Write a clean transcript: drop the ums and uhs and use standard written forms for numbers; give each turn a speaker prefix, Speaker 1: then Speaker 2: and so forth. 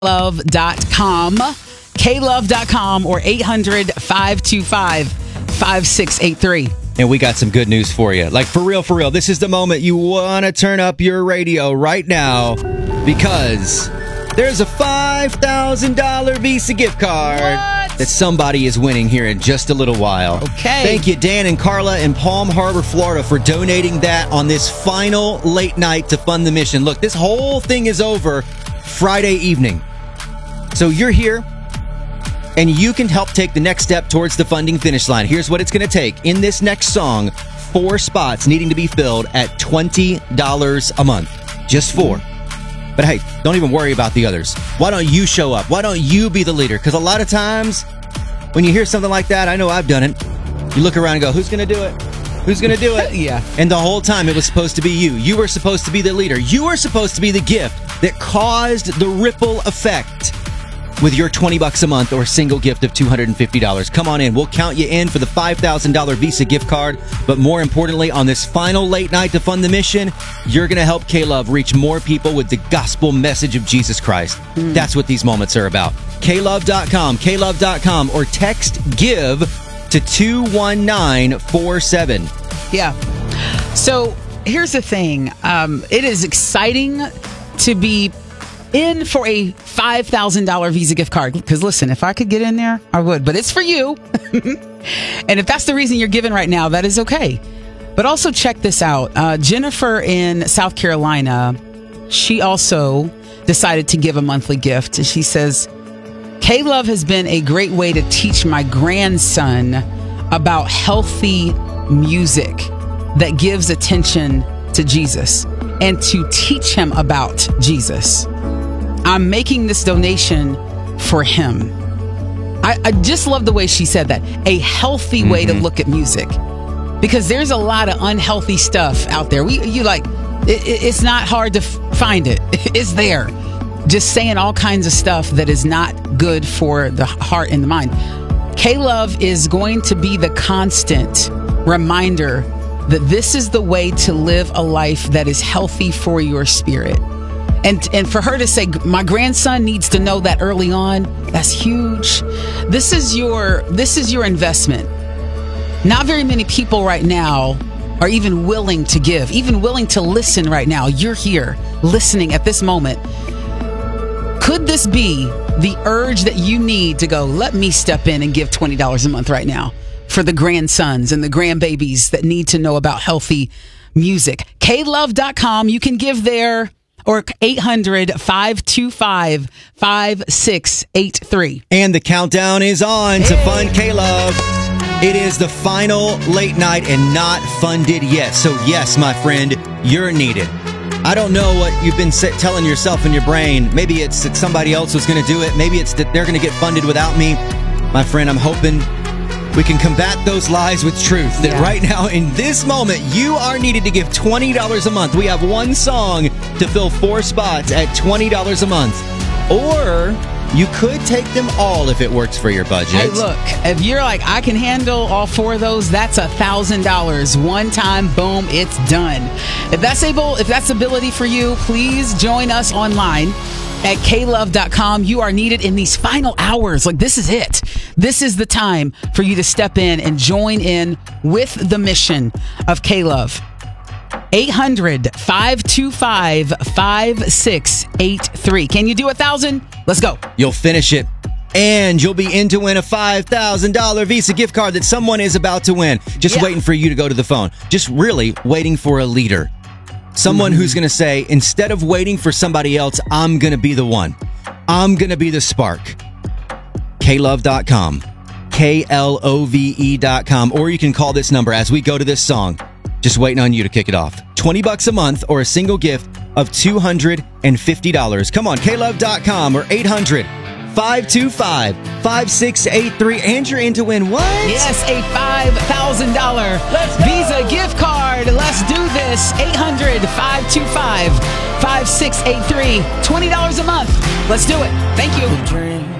Speaker 1: klove.com, klove.com, or 800-525-5683.
Speaker 2: And we got some good news for you. Like, for real, this is the moment you want to turn up your radio right now, because there's a $5,000 Visa gift card that somebody is winning here in just a little while.
Speaker 1: Okay.
Speaker 2: Thank you, Dan and Carla in Palm Harbor, Florida, for donating that on this final late night to fund the mission. Look, this whole thing is over Friday evening. So you're here, and you can help take the next step towards the funding finish line. Here's what it's going to take. In this next song, 4 spots needing to be filled at $20 a month. Just 4. But hey, don't even worry about the others. Why don't you show up? Why don't you be the leader? Because a lot of times, when you hear something like that, I know I've done it, you look around and go, who's going to do it? Who's going to do it?
Speaker 1: Yeah.
Speaker 2: And the whole time, it was supposed to be you. You were supposed to be the leader. You were supposed to be the gift that caused the ripple effect with your $20 a month or single gift of $250. Come on in. We'll count you in for the $5,000 Visa gift card. But more importantly, on this final late night to fund the mission, you're going to help K-Love reach more people with the gospel message of Jesus Christ. That's what these moments are about. klove.com, or text GIVE to 21947.
Speaker 1: Yeah. So here's the thing. It is exciting to be in for a $5,000 Visa gift card. Because listen, if I could get in there, I would. But it's for you. And if that's the reason you're giving right now, that is okay. But also check this out. Jennifer in South Carolina, she also decided to give a monthly gift. She says, K-Love has been a great way to teach my grandson about healthy music that gives attention to Jesus and to teach him about Jesus. I'm making this donation for him. I just love the way she said that. A healthy way to look at music. Because there's a lot of unhealthy stuff out there. It's not hard to find it. It's there. Just saying all kinds of stuff that is not good for the heart and the mind. K-Love is going to be the constant reminder that this is the way to live a life that is healthy for your spirit. And for her to say, my grandson needs to know that early on, that's huge. This is your investment. Not very many people right now are even willing to give, even willing to listen right now. You're here listening at this moment. Could this be the urge that you need to go, let me step in and give $20 a month right now for the grandsons and the grandbabies that need to know about healthy music? klove.com. You can give there, or 800-525-5683.
Speaker 2: And the countdown is on to fund K-Love. It is the final late night and not funded yet. So yes, my friend, you're needed. I don't know what you've been telling yourself in your brain. Maybe it's that somebody else was going to do it. Maybe it's that they're going to get funded without me. My friend, I'm hoping we can combat those lies with truth. That right now, in this moment, you are needed to give $20 a month. We have one song to fill 4 spots at $20 a month. Or you could take them all if it works for your budget.
Speaker 1: Hey, look, if you're like, I can handle all 4 of those, that's $1,000. One time, boom, it's done. If that's ability for you, please join us online at klove.com. You are needed in these final hours. Like, this is it. This is the time for you to step in and join in with the mission of K-Love. 800-525-5683. Can you do 1,000? Let's go.
Speaker 2: You'll finish it. And you'll be in to win a $5,000 Visa gift card that someone is about to win. Just waiting for you to go to the phone. Just really waiting for a leader. Someone who's going to say, instead of waiting for somebody else, I'm going to be the one. I'm going to be the spark. klove.com. KLOVE.com. Or you can call this number as we go to this song. Just waiting on you to kick it off. $20 a month or a single gift of $250. Come on, klove.com or 800-525-5683. And you're in to win what?
Speaker 1: Yes, a $5,000 Visa gift card. Let's do this. 800-525-5683. $20 a month. Let's do it. Thank you.